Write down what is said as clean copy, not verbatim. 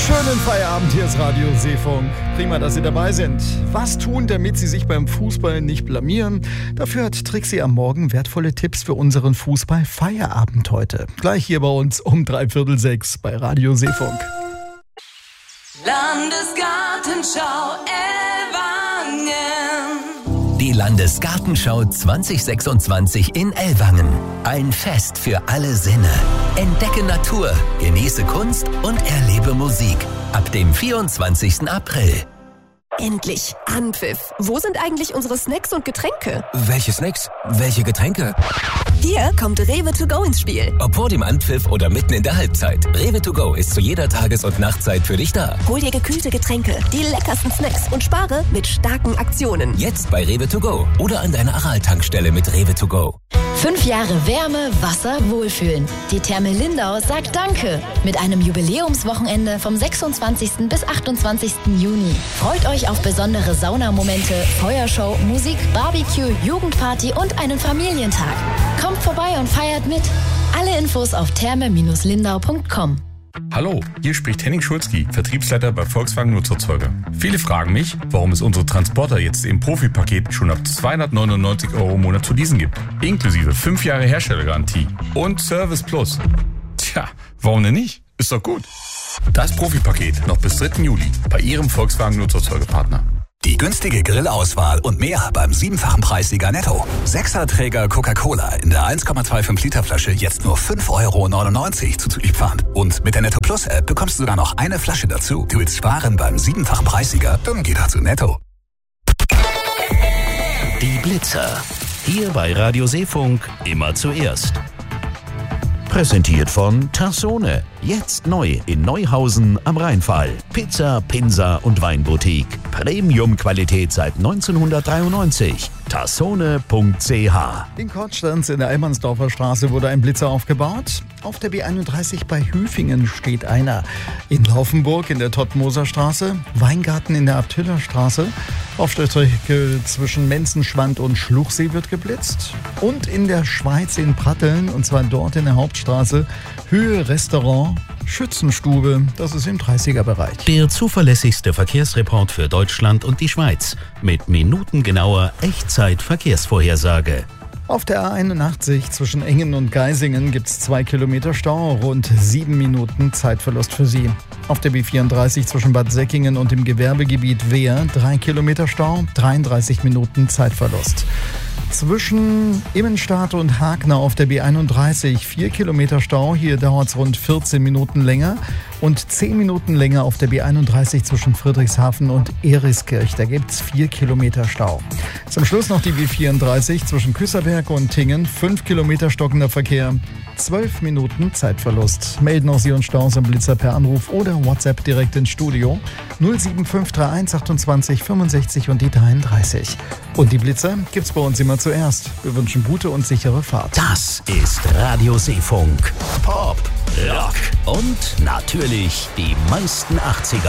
Schönen Feierabend, hier ist Radio Seefunk. Prima, dass Sie dabei sind. Was tun, damit Sie sich beim Fußball nicht blamieren? Dafür hat Trixie am Morgen wertvolle Tipps für unseren Fußball-Feierabend heute. Gleich hier bei uns um 5:45 bei Radio Seefunk. Landesgartenschau Ellwangen. Die Landesgartenschau 2026 in Ellwangen. Ein Fest für alle Sinne. Entdecke Natur, genieße Kunst und erlebe Musik. Ab dem 24. April. Endlich Anpfiff. Wo sind eigentlich unsere Snacks und Getränke? Welche Snacks? Welche Getränke? Hier kommt Rewe to go ins Spiel. Ob vor dem Anpfiff oder mitten in der Halbzeit. Rewe to go ist zu jeder Tages- und Nachtzeit für dich da. Hol dir gekühlte Getränke, die leckersten Snacks und spare mit starken Aktionen. Jetzt bei Rewe to go oder an deiner Aral-Tankstelle mit Rewe to go. 5 Jahre Wärme, Wasser, Wohlfühlen. Die Therme Lindau sagt Danke. Mit einem Jubiläumswochenende vom 26. bis 28. Juni. Freut euch auf besondere Saunamomente, Feuershow, Musik, Barbecue, Jugendparty und einen Familientag. Kommt vorbei und feiert mit. Alle Infos auf therme-lindau.com. Hallo, hier spricht Henning Schulzki, Vertriebsleiter bei Volkswagen Nutzerzeuger. Viele fragen mich, warum es unsere Transporter jetzt im Profipaket schon ab 299 € im Monat zu leasen gibt. Inklusive 5 Jahre Herstellergarantie und Service Plus. Tja, warum denn nicht? Ist doch gut. Das Profipaket noch bis 3. Juli bei Ihrem Volkswagen Nutzerzeugerpartner. Die günstige Grillauswahl und mehr beim 7-fachen Preissieger Netto. 6er-Träger Coca-Cola in der 1,25 Liter Flasche jetzt nur 5,99 € zuzüglich Pfand. Und mit der Netto Plus App bekommst du sogar noch eine Flasche dazu. Du willst sparen beim 7-fachen Preissieger? Dann geh doch zu Netto. Die Blitzer. Hier bei Radio Seefunk immer zuerst. Präsentiert von Tassone. Jetzt neu in Neuhausen am Rheinfall. Pizza, Pinsa und Weinboutique. Premium-Qualität seit 1993. Tassone.ch. In Konstanz in der Eilmannsdorfer Straße wurde ein Blitzer aufgebaut. Auf der B31 bei Hüfingen steht einer. In Laufenburg in der Tottmoser Straße. Weingarten in der Abtiller Straße. Auf der Strecke zwischen Menzenschwand und Schluchsee wird geblitzt. Und in der Schweiz in Pratteln, und zwar dort in der Hauptstraße, Höhe Restaurant, Schützenstube, das ist im 30er-Bereich. Der zuverlässigste Verkehrsreport für Deutschland und die Schweiz. Mit minutengenauer Echtzeit-Verkehrsvorhersage. Auf der A81 zwischen Engen und Geisingen gibt es 2 Kilometer Stau, rund 7 Minuten Zeitverlust für Sie. Auf der B34 zwischen Bad Säckingen und dem Gewerbegebiet Wehr 3 Kilometer Stau, 33 Minuten Zeitverlust. Zwischen Immenstadt und Hagner auf der B31 4 Kilometer Stau, hier dauert es rund 14 Minuten länger. Und 10 Minuten länger auf der B31 zwischen Friedrichshafen und Eriskirch. Da gibt es 4 Kilometer Stau. Zum Schluss noch die B34 zwischen Küsserberg und Tingen. 5 Kilometer stockender Verkehr. 12 Minuten Zeitverlust. Melden auch Sie uns Staus im Blitzer per Anruf oder WhatsApp direkt ins Studio. 07531 28 65 und die 33. Und die Blitzer gibt's bei uns immer zuerst. Wir wünschen gute und sichere Fahrt. Das ist Radio Seefunk. Pop, Rock und natürlich die meisten 80er.